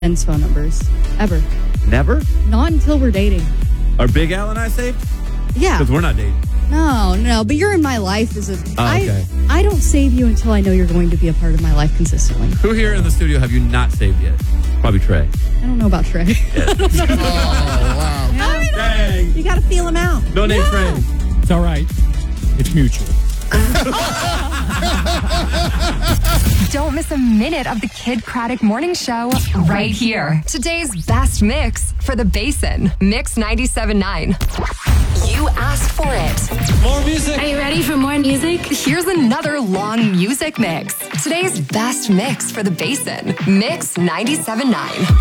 friends' phone numbers ever. Never? Not until we're dating. Are Big Al and I saved? Yeah. Because we're not dating. No, but you're in my life as a. Okay. I don't save you until I know you're going to be a part of my life consistently. Who here in the studio have you not saved yet? Probably Trey. I don't know about Trey. Wow. Dang. You got to feel them out. No name friends. It's all right. It's mutual. Don't miss a minute of the Kid Craddock Morning Show right here. Today's best mix for the Basin. Mix 97.9. You asked for it. More music. Are you ready for more music? Here's another long music mix. Today's best mix for the Basin. Mix 97.9.